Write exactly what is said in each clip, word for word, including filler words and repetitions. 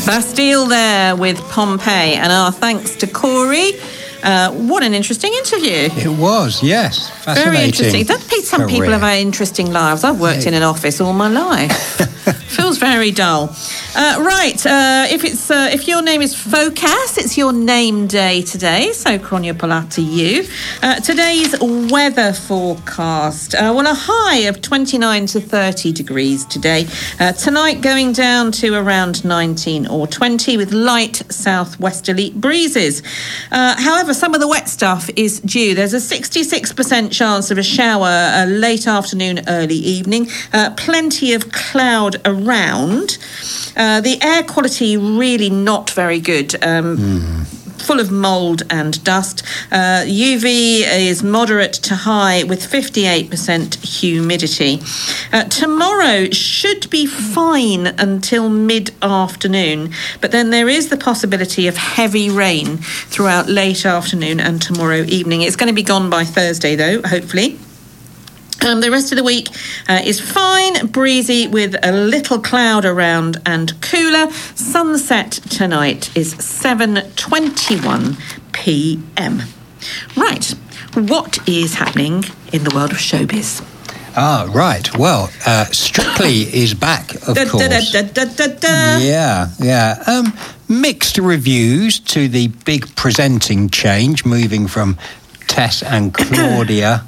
Bastille there with Pompeii, and our thanks to Corey. Uh, what an interesting interview. It was, yes. Fascinating. Very interesting. That some career. people have very interesting lives. I've worked in an office all my life. Feels very dull. Uh, right, uh, if it's uh, if your name is Focas, it's your name day today, so Kronia Pola to you. Uh, today's weather forecast. Uh, well, a high of twenty-nine to thirty degrees today. Uh, tonight going down to around nineteen or twenty with light southwesterly breezes. Uh, however, some of the wet stuff is due. There's a sixty-six percent chance of a shower uh, late afternoon, early evening. Uh, plenty of cloud around. Uh, the air quality really not very good. Um, mm. Full of mould and dust. Uh, U V is moderate to high with fifty-eight percent humidity. Uh, tomorrow should be fine until mid-afternoon, but then there is the possibility of heavy rain throughout late afternoon and tomorrow evening. It's going to be gone by Thursday, though, hopefully. Um, the rest of the week uh, is fine, breezy with a little cloud around and cooler. Sunset tonight is seven twenty-one p.m. Right, what is happening in the world of showbiz? Ah, right. Well, uh, Strictly is back, of da, course. Da, da, da, da, da. Yeah, yeah. Um, mixed reviews to the big presenting change, moving from Tess and Claudia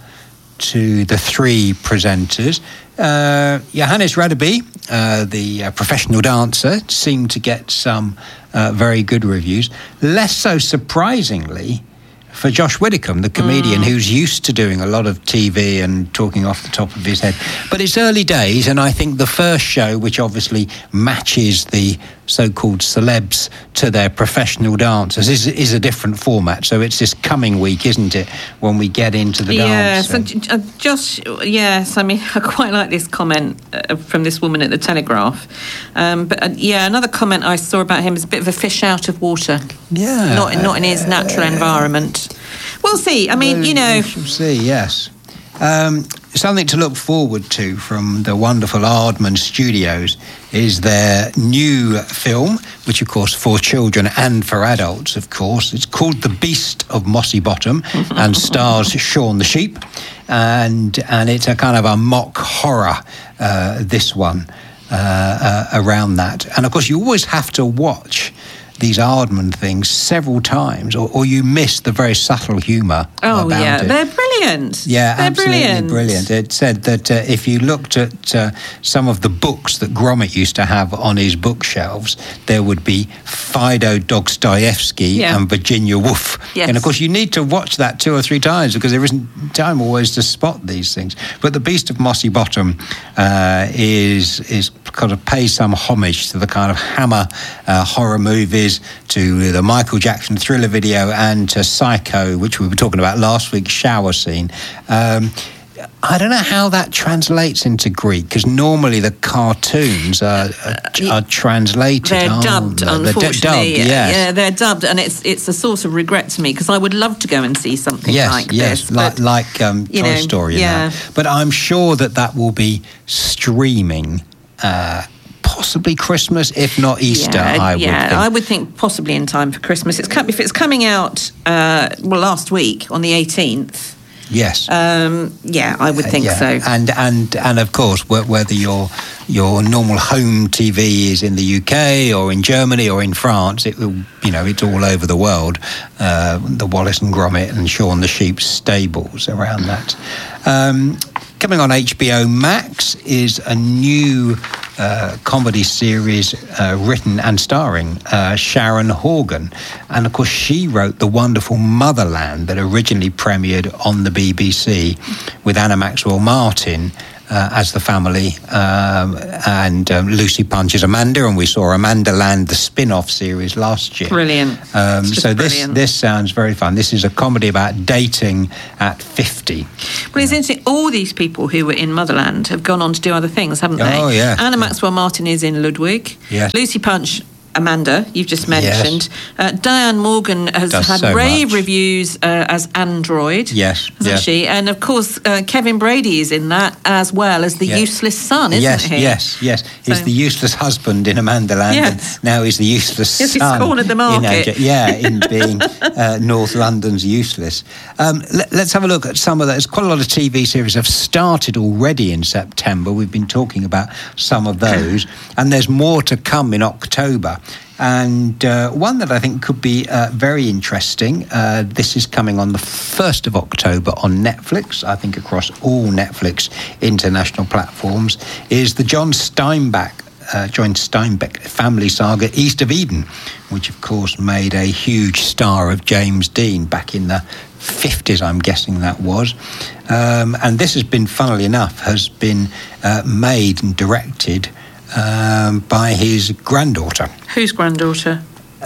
to the three presenters. Uh, Johannes Radeby, uh, the uh, professional dancer, seemed to get some uh, very good reviews. Less so surprisingly for Josh Widdicombe, the comedian mm. who's used to doing a lot of T V and talking off the top of his head. But it's early days, and I think the first show, which obviously matches the so-called celebs to their professional dancers, is, is a different format. So it's this coming week, isn't it, when we get into the yes, dance? Yes, uh, Josh, yes, I mean, I quite like this comment uh, from this woman at the Telegraph. Um, but uh, yeah, another comment I saw about him is a bit of a fish out of water. Yeah. Not, not in his natural uh, environment. We'll see. I mean, well, you know. We shall see, yes. Um, something to look forward to from the wonderful Aardman Studios is their new film, which, of course, for children and for adults, of course. It's called The Beast of Mossy Bottom and stars Shaun the Sheep. And and it's a kind of a mock horror, uh, this one, uh, uh, around that. And, of course, you always have to watch these Aardman things several times, or, or you miss the very subtle humour oh, about yeah. it. They're brilliant. Yeah, They're absolutely brilliant. brilliant. It said that uh, if you looked at uh, some of the books that Gromit used to have on his bookshelves, there would be Fido Dostoevsky yeah. and Virginia Woolf. Yes. And, of course, you need to watch that two or three times because there isn't time always to spot these things. But The Beast of Mossy Bottom uh, is, is kind of pays some homage to the kind of Hammer uh, horror movies, to the Michael Jackson Thriller video, and to Psycho, which we were talking about last week's shower scene. Um, I don't know how that translates into Greek, because normally the cartoons are, are, are translated. They're oh, dubbed, they're unfortunately. Dubbed, yes. Yeah, they're dubbed, and it's it's a source of regret to me, because I would love to go and see something yes, like yes, this. Like, but, like um, Toy know, Story. Yeah. And that. But I'm sure that that will be streaming uh possibly Christmas, if not Easter, yeah, I would yeah, think. I would think possibly in time for Christmas. It's com- if it's coming out, uh, well, last week on the eighteenth. Yes. Um, yeah, I would think uh, yeah. so. And and and of course, whether your your normal home T V is in the U K or in Germany or in France, it will, you know, it's all over the world. Uh, the Wallace and Gromit and Shaun the Sheep stables around that. Um, coming on H B O Max is a new uh, comedy series uh, written and starring uh, Sharon Horgan. And, of course, she wrote the wonderful Motherland that originally premiered on the B B C with Anna Maxwell Martin uh, as the family, um, and um, Lucy Punch's Amanda, and we saw Amanda Land, the spin-off series last year. Brilliant. Um, so this brilliant. this sounds very fun. This is a comedy about dating at fifty. Well, it's interesting. All these people who were in Motherland have gone on to do other things, haven't they? Oh, yeah. Anna yeah. Maxwell Martin is in Ludwig. Yes. Lucy Punch Amanda, you've just mentioned. Yes. Uh, Diane Morgan has Does had so rave much. reviews uh, as Android. Yes, Hasn't yes. she? And of course, uh, Kevin Brady is in that as well as the Yes. useless son, isn't yes, he? Yes, yes, He's So- the useless husband in Amanda Land, Yes. and now he's the useless Yes, he's son. cornered the in market. Angel- yeah, in being uh, North London's useless. Um, let, let's have a look at some of those. Quite a lot of T V series have started already in September. We've been talking about some of those, and there's more to come in October. And uh, one that I think could be uh, very interesting, uh, this is coming on the first of October on Netflix, I think across all Netflix international platforms, is the John Steinbeck, uh, John Steinbeck family saga East of Eden, which of course made a huge star of James Dean back in the fifties, I'm guessing that was. Um, and this has been, funnily enough, has been uh, made and directed Um, by his granddaughter. Whose granddaughter?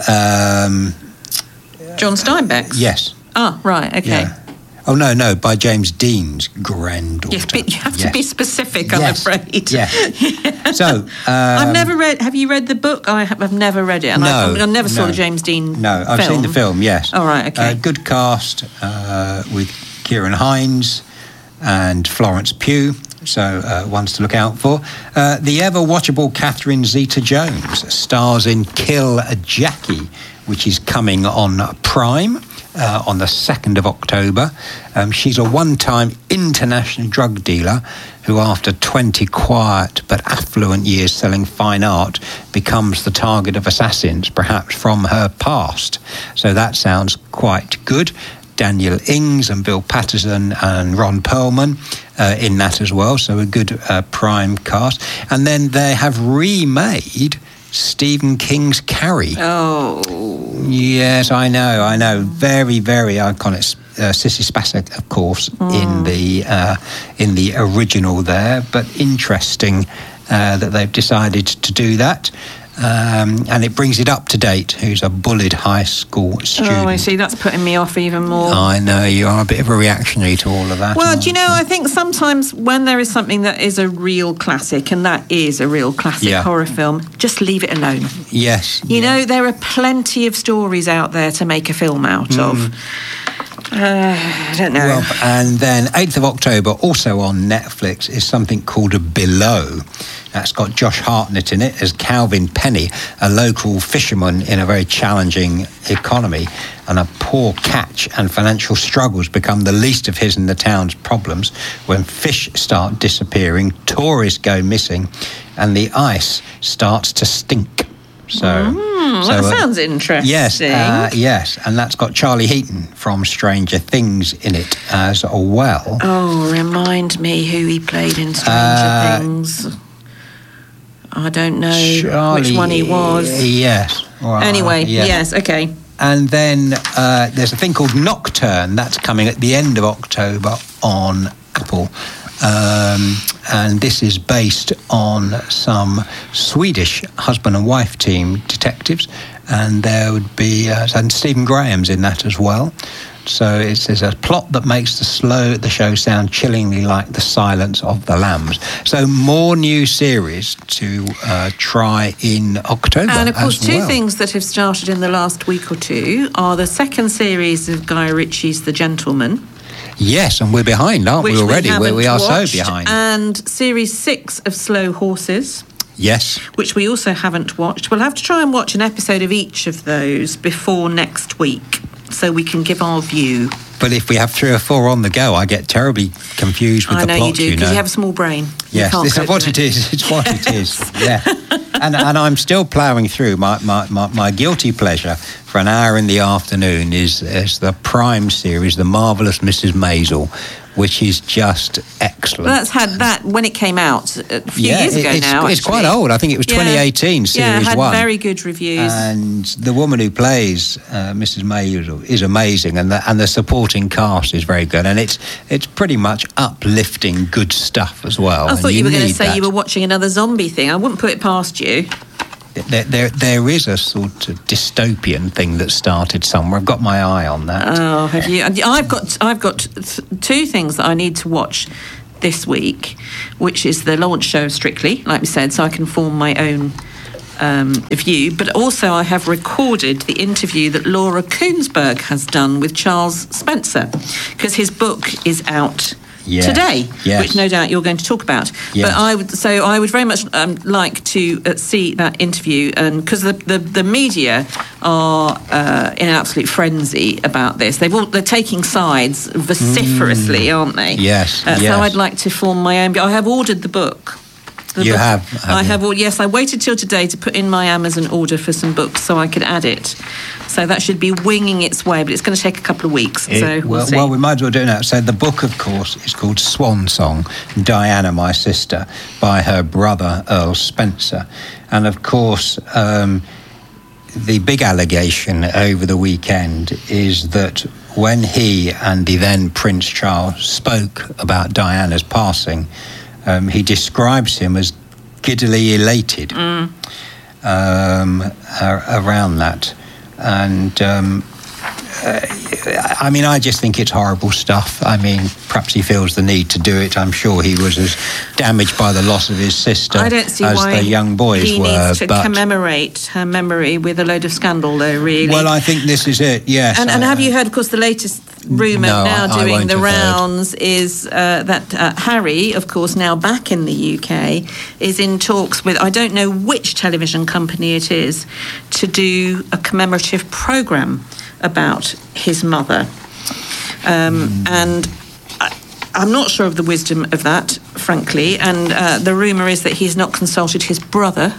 Um, John Steinbeck's? yes. Ah, right, okay. Yeah. Oh, no, no, by James Dean's granddaughter. Yes, but you have to Yes. be specific, I'm Yes. afraid. Yes. So, um, I've never read. Have you read the book? I have, I've never read it. And no, I, I, mean, I never saw no. the James Dean No, I've film. seen the film, yes. Oh, right, okay. Uh, good cast uh, with Kieran Hines and Florence Pugh. So, uh, ones to look out for. Uh, the ever-watchable Catherine Zeta-Jones stars in Kill Jackie, which is coming on Prime uh, on the second of October. Um, she's a one-time international drug dealer who, after twenty quiet but affluent years selling fine art, becomes the target of assassins, perhaps from her past. So that sounds quite good. Daniel Ings and Bill Patterson and Ron Perlman uh, in that as well, so a good uh, prime cast. And then they have remade Stephen King's Carrie. Oh. Yes, I know, I know. Very, very iconic. Uh, Sissy Spacek, of course, mm. in the uh, in the original there, but interesting uh, that they've decided to do that. Um, and it brings it up to date, who's a bullied high school student. Oh, I see. That's putting me off even more. I know, you are a bit of a reactionary to all of that. Well, do you know, I think sometimes when there is something that is a real classic, and that is a real classic Yeah. horror film, just leave it alone. Yes. You yeah. know, there are plenty of stories out there to make a film out Mm. of. Uh, I don't know. Well, and then eighth of October, also on Netflix, is something called Below. That's got Josh Hartnett in it as Calvin Penny, a local fisherman in a very challenging economy. And a poor catch and financial struggles become the least of his and the town's problems when fish start disappearing, tourists go missing, and the ice starts to stink. So, mm, so that uh, sounds interesting. Yes, uh, yes, and that's got Charlie Heaton from Stranger Things in it as well. Oh, remind me who he played in Stranger Uh, Things. I don't know Charlie, which one he was. Yes. Well, Anyway, yeah. yes, okay. And then uh, there's a thing called Nocturne that's coming at the end of October on Apple. Um, and this is based on some Swedish husband and wife team detectives, and there would be uh, and Stephen Graham's in that as well. So it's, there's a plot that makes the slow the show sound chillingly like The Silence of the Lambs. So more new series to uh, try in October. And of course, as two well. things that have started in the last week or two are the second series of Guy Ritchie's The Gentleman. Yes, and we're behind, aren't which we already? We, we, we are watched, so behind. And series six of Slow Horses. Yes. Which we also haven't watched. We'll have to try and watch an episode of each of those before next week so we can give our view. But if we have three or four on the go, I get terribly confused with I the know plot, you do, you because know. you have a small brain. You Yes, can't this is cope what with it is. It's what it is. Yeah. And and I'm still ploughing through. My, my, my, my guilty pleasure for an hour in the afternoon is, is the Prime series, The Marvellous Missus Maisel, which is just excellent. Well, that's had that when it came out a few yeah, years ago it's, now. It's actually. quite old. I think it was Yeah. twenty eighteen, series yeah, it had one. very good reviews. And the woman who plays uh, Missus Maisel is amazing, and the and the supporting cast is very good, and it's it's pretty much uplifting good stuff as well. I and thought you, were going to need say that. you were watching another zombie thing. I wouldn't put it past you. There, there, there is a sort of dystopian thing that started somewhere. I've got my eye on that. Oh, have you? I've got I've got th- two things that I need to watch this week, which is the launch show of Strictly, like we said, so I can form my own um, view, but also I have recorded the interview that Laura Koonsberg has done with Charles Spencer, because his book is out yes. today, yes. which no doubt you're going to talk about. Yes. But I would, so I would very much um, like to uh, see that interview, and because the, the the media are uh, in an absolute frenzy about this. They've all, they're taking sides vociferously, mm. aren't they? Yes, uh, yes. So I'd like to form my own. I have ordered the book. The you book. have? have I you? have. Yes, I waited till today to put in my Amazon order for some books so I could add it. So that should be winging its way, but it's going to take a couple of weeks. It, so we'll, well, see. well, we might as well do that. So the book, of course, is called Swan Song, Diana, My Sister, by her brother, Earl Spencer. And, of course, um, the big allegation over the weekend is that when he and the then Prince Charles spoke about Diana's passing, Um, he describes him as giddily elated mm. um, uh, around that. And, um, uh, I mean, I just think it's horrible stuff. I mean, perhaps he feels the need to do it. I'm sure he was as damaged by the loss of his sister I don't see as why the young boys he were. He needs to but commemorate her memory with a load of scandal, though, really. Well, I think this is it, yes. And, and I, have you heard, of course, the latest rumour no, now I, doing I the rounds heard. is uh, that uh, Harry, of course, now back in the U K, is in talks with, I don't know which television company it is, to do a commemorative programme about his mother. Um, mm. And I, I'm not sure of the wisdom of that, frankly. And uh, the rumour is that he's not consulted his brother,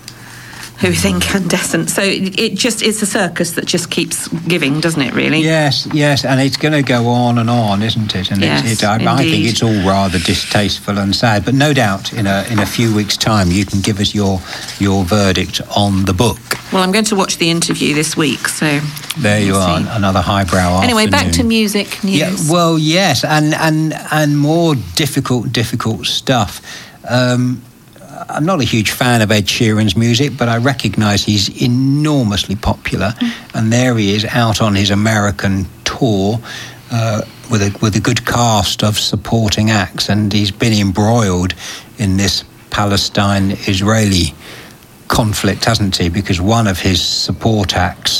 who is incandescent. So it just, it's a circus that just keeps giving, doesn't it, really? Yes, yes, and it's going to go on and on, isn't it? And yes, it, it, I, I think it's all rather distasteful and sad. But no doubt, in a in a few weeks' time, you can give us your your verdict on the book. Well, I'm going to watch the interview this week, so there you we'll are, see. Another highbrow Anyway, afternoon. back to music news. Yeah, well, yes, and and and more difficult, difficult stuff. Um, I'm not a huge fan of Ed Sheeran's music, but I recognise he's enormously popular, mm. and there he is out on his American tour uh, with a with a good cast of supporting acts, and he's been embroiled in this Palestine-Israeli conflict, hasn't he? Because one of his support acts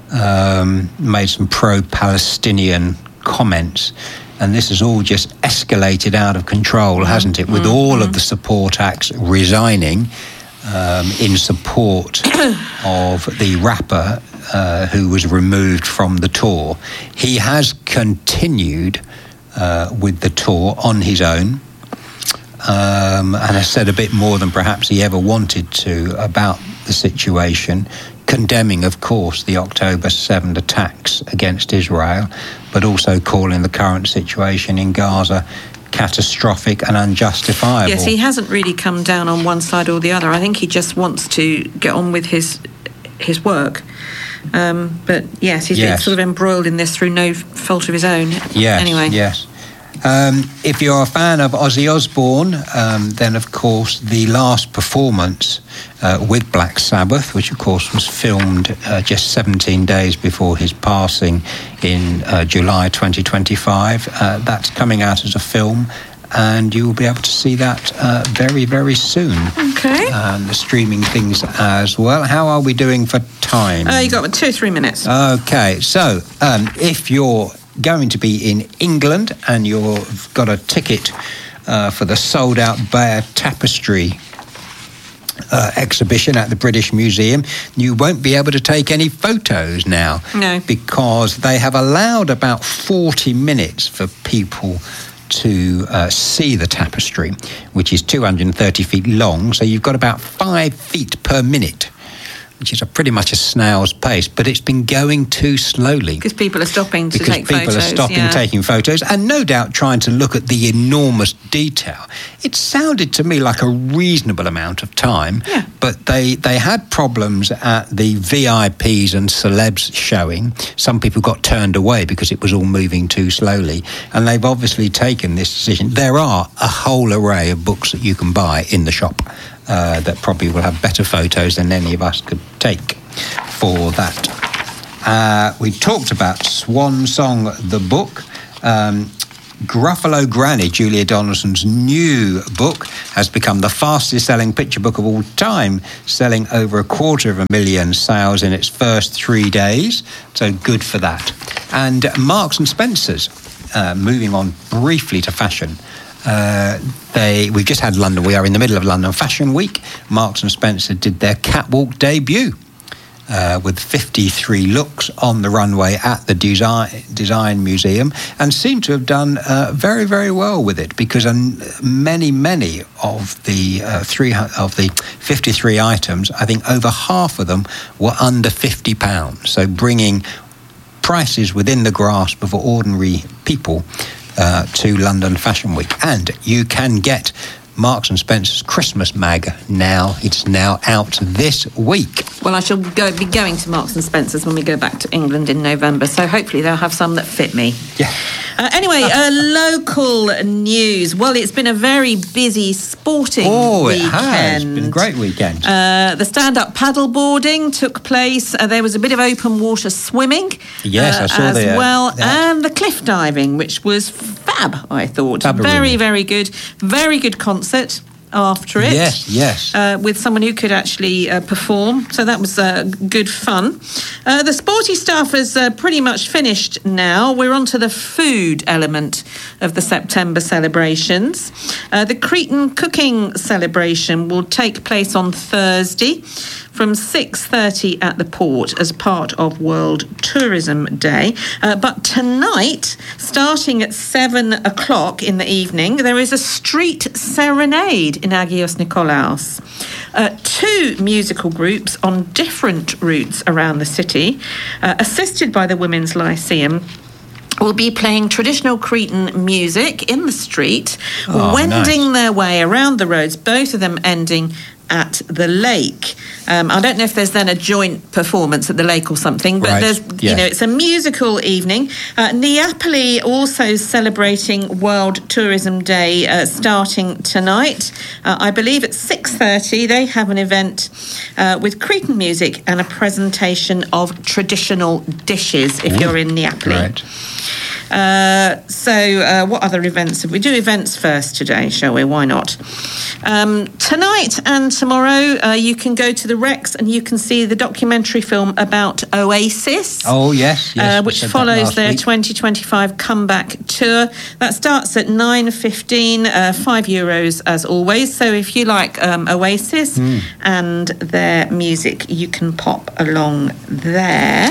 um, made some pro-Palestinian comments. And this has all just escalated out of control, hasn't it? With mm-hmm. all of the support acts resigning um, in support of the rapper uh, who was removed from the tour. He has continued uh, with the tour on his own um, and has said a bit more than perhaps he ever wanted to about the situation, condemning, of course, the October seventh attacks against Israel, but also calling the current situation in Gaza catastrophic and unjustifiable. Yes, he hasn't really come down on one side or the other. I think he just wants to get on with his his work. Um, but yes, he's yes. been sort of embroiled in this through no fault of his own. Yes, anyway. yes. Um, if you're a fan of Ozzy Osbourne, um, then of course the last performance uh, with Black Sabbath, which of course was filmed uh, just seventeen days before his passing in uh, July twenty twenty-five, uh, that's coming out as a film, and you will be able to see that uh, very, very soon. Okay. And the streaming things as well. How are we doing for time? Uh, you got two, three minutes. Okay, so um, if you're going to be in England and you've got a ticket uh, for the sold-out Bear Tapestry uh, exhibition at the British Museum, you won't be able to take any photos now. No. Because they have allowed about forty minutes for people to uh, see the tapestry, which is two hundred thirty feet long, so you've got about five feet per minute, which is a pretty much a snail's pace, but it's been going too slowly. Because people are stopping to because take photos. Because people are stopping yeah. taking photos, and no doubt trying to look at the enormous detail. It sounded to me like a reasonable amount of time, yeah. but they, they had problems at the V I Ps and celebs showing. Some people got turned away because it was all moving too slowly, and they've obviously taken this decision. There are a whole array of books that you can buy in the shop Uh, that probably will have better photos than any of us could take for that. Uh, we talked about Swan Song, the book. Um, Gruffalo Granny, Julia Donaldson's new book, has become the fastest-selling picture book of all time, selling over a quarter of a million sales in its first three days. So good for that. And Marks and Spencer's, uh, moving on briefly to fashion. Uh, they we've just had London. We are in the middle of London Fashion Week. Marks and Spencer did their catwalk debut. Uh, with fifty-three looks on the runway at the Design, Design Museum, and seem to have done uh, very, very well with it, because um, many, many of the uh, three of the fifty-three items, I think over half of them were under fifty pounds. So bringing prices within the grasp of ordinary people uh, to London Fashion Week. And you can get Marks and Spencer's Christmas mag now. It's now out this week. Well, I shall go, be going to Marks and Spencer's when we go back to England in November, so hopefully they'll have some that fit me. Yeah. Uh, anyway, uh, local news. Well, it's been a very busy sporting oh, weekend. Oh, it has. It's been a great weekend. Uh, the stand-up paddleboarding took place. Uh, there was a bit of open water swimming. Yes, uh, I saw as the, uh, well, that. And the cliff diving, which was fab, I thought. Fabberoonie. Very, very good. Very good concert after it. Yes, yes. Uh, with someone who could actually uh, perform. So that was uh, good fun. Uh, the sporty stuff is uh, pretty much finished now. We're on to the food element of the September celebrations. Uh, the Cretan cooking celebration will take place on Thursday from six thirty at the port as part of World Tourism Day. Uh, but tonight, starting at seven o'clock in the evening, there is a street serenade in Agios Nikolaos. Uh, two musical groups on different routes around the city, uh, assisted by the Women's Lyceum, will be playing traditional Cretan music in the street, oh, wending nice. their way around the roads, both of them ending at the lake. Um, I don't know if there's then a joint performance at the lake or something, but right. there's, yeah. you know, it's a musical evening. Uh, Neapoli also celebrating World Tourism Day uh, starting tonight. Uh, I believe at six thirty they have an event uh, with Cretan music and a presentation of traditional dishes if Ooh, you're in Neapoli. Right. Uh, so uh, what other events have we? Do events first today, shall we? Why not? Um, tonight and tomorrow uh, you can go to the Rex and you can see the documentary film about Oasis. Oh yes, yes uh, which follows their week. twenty twenty-five comeback tour. That starts at nine fifteen, uh, five euros as always. So if you like um, Oasis mm. and their music, you can pop along there.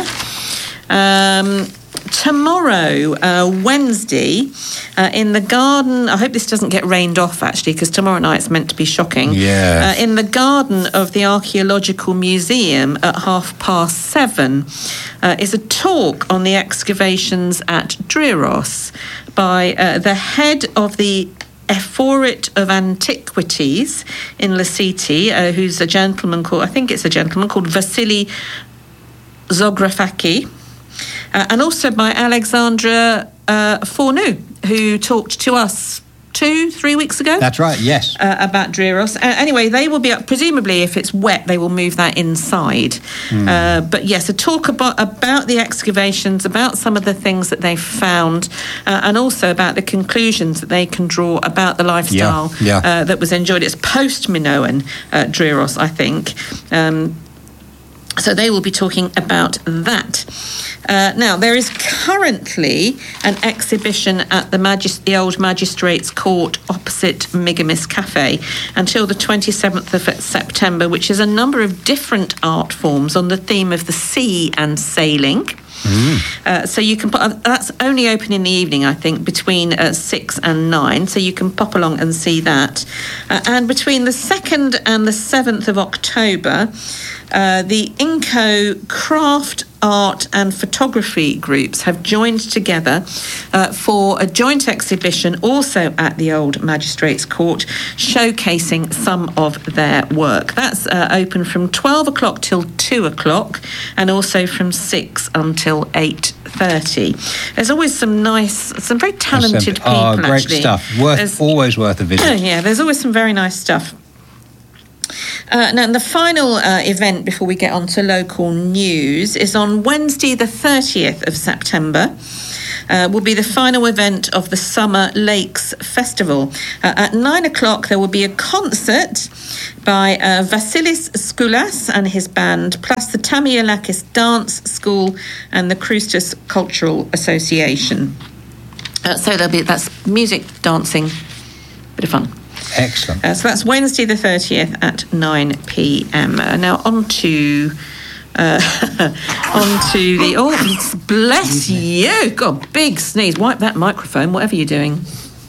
Um, Tomorrow, uh, Wednesday, uh, in the garden, I hope this doesn't get rained off actually, because tomorrow night's meant to be shocking. Yeah. Uh, in the garden of the Archaeological Museum at half past seven uh, is a talk on the excavations at Driros by uh, the head of the Ephorate of Antiquities in Lasiti, uh, who's a gentleman called, I think it's a gentleman called Vasily Zografaki. Uh, and also by Alexandra uh, Fourneau, who talked to us two, three weeks ago. That's right, yes. Uh, about Driros. Uh, anyway, they will be up, presumably if it's wet, they will move that inside. Mm. Uh, but yes, a talk about, about the excavations, about some of the things that they've found, uh, and also about the conclusions that they can draw about the lifestyle yeah, yeah. Uh, that was enjoyed. It's post-Minoan uh, Driros, I think. Um, so they will be talking about that. Uh, now, there is currently an exhibition at the, magis- the old Magistrates Court opposite Migamis Cafe until the twenty-seventh of September, which is a number of different art forms on the theme of the sea and sailing. Mm. Uh, so you can put, uh, that's only open in the evening, I think, between uh, six and nine. So you can pop along and see that. Uh, and between the second and the seventh of October, uh, the Inco Craft, Art and Photography groups have joined together uh, for a joint exhibition also at the old Magistrates Court, showcasing some of their work. That's uh, open from twelve o'clock till two o'clock and also from six until eight thirty. There's always some nice, some very talented people, oh, great actually. stuff. Worth, there's, always worth a visit. Yeah, there's always some very nice stuff. Uh, now, the final uh, event before we get on to local news is on Wednesday, the thirtieth of September. uh, will be the final event of the Summer Lakes Festival. Uh, at nine o'clock, there will be a concert by uh, Vasilis Skoulas and his band, plus the Tamiolakis Dance School and the Christos Cultural Association. Uh, so there'll be that's music, dancing, bit of fun. Excellent. Uh, so that's Wednesday the thirtieth at nine p.m. Uh, now on to uh, on to the oh bless you, God, big sneeze. Wipe that microphone, whatever you're doing.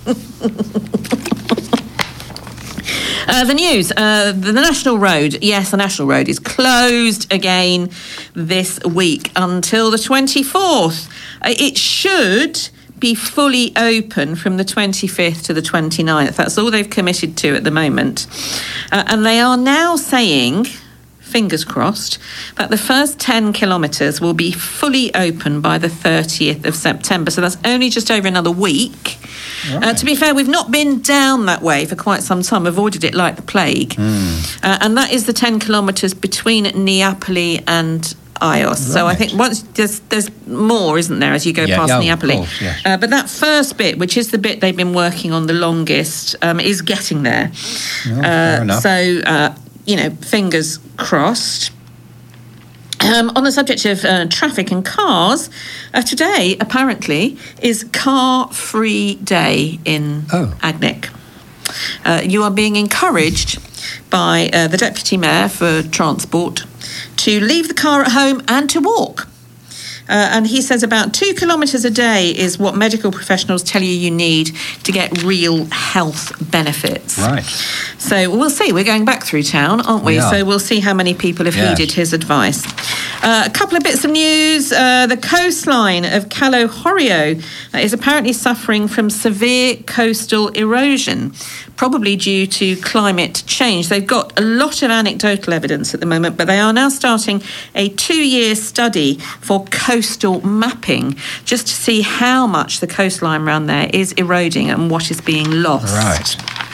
Uh, the news, uh, the, the National Road, yes, the National Road is closed again this week until the twenty-fourth. Uh, it should be fully open from the twenty-fifth to the twenty-ninth. That's all they've committed to at the moment. Uh, and they are now saying, fingers crossed, that the first ten kilometres will be fully open by the thirtieth of September. So that's only just over another week. Right. Uh, to be fair, we've not been down that way for quite some time, avoided it like the plague. Mm. Uh, and that is the ten kilometres between Neapoli and Ios. Right. So I think once there's there's more, isn't there, as you go yeah, past yeah, Neapoli? Course, yes. uh, but that first bit, which is the bit they've been working on the longest, um, is getting there. Oh, fair enough. So, uh, you know, fingers crossed. Um, on the subject of uh, traffic and cars, uh, today apparently is car-free day in oh. Agnick. Uh, you are being encouraged by uh, the Deputy Mayor for Transport to leave the car at home and to walk. Uh, and he says about two kilometres a day is what medical professionals tell you you need to get real health benefits. Right. So we'll see. We're going back through town, aren't we? we are. So we'll see how many people have yes. heeded his advice. Uh, a couple of bits of news. Uh, the coastline of Calo Horio uh, is apparently suffering from severe coastal erosion, probably due to climate change. They've got a lot of anecdotal evidence at the moment, but they are now starting a two-year study for coastal mapping, just to see how much the coastline around there is eroding and what is being lost. Right.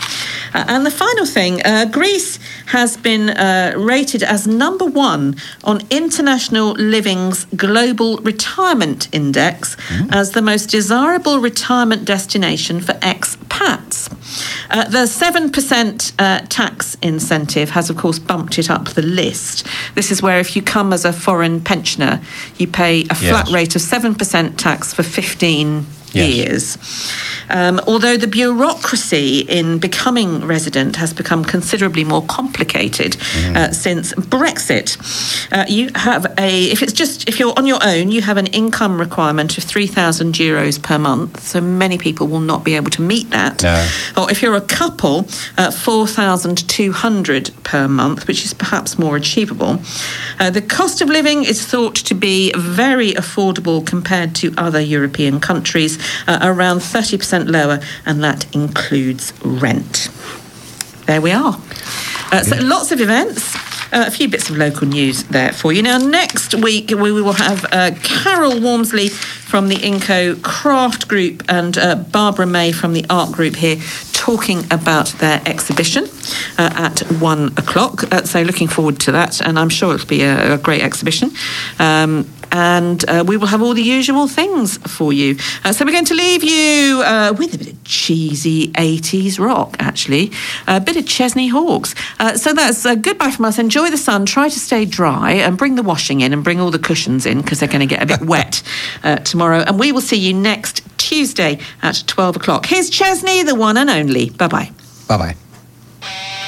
Uh, and the final thing, uh, Greece has been uh, rated as number one on International Living's Global Retirement Index mm. as the most desirable retirement destination for expats. Uh, the seven percent uh, tax incentive has, of course, bumped it up the list. This is where if you come as a foreign pensioner, you pay a flat yes. rate of seven percent tax for fifteen Yes. years. Um, although the bureaucracy in becoming resident has become considerably more complicated mm. uh, since Brexit. Uh, you have a, if it's just, if you're on your own, you have an income requirement of three thousand euros per month. So many people will not be able to meet that. No. Or if you're a couple, uh, four thousand two hundred per month, which is perhaps more achievable. Uh, the cost of living is thought to be very affordable compared to other European countries. Uh, around thirty percent lower, and that includes rent. There we are. Uh, so lots of events. Uh, a few bits of local news there for you. Now, next week we will have uh, Carol Walmsley from the Inco Craft Group and uh, Barbara May from the Art Group here talking about their exhibition uh, at one o'clock. Uh, so looking forward to that, and I'm sure it'll be a, a great exhibition. Um, and uh, we will have all the usual things for you. Uh, so we're going to leave you uh, with a bit of cheesy eighties rock, actually. A bit of Chesney Hawkes. Uh, so that's uh, goodbye from us. Enjoy the sun, try to stay dry, and bring the washing in and bring all the cushions in, because they're going to get a bit wet uh, tomorrow. And we will see you next Tuesday at twelve o'clock. Here's Chesney, the one and only. Bye-bye. Bye-bye.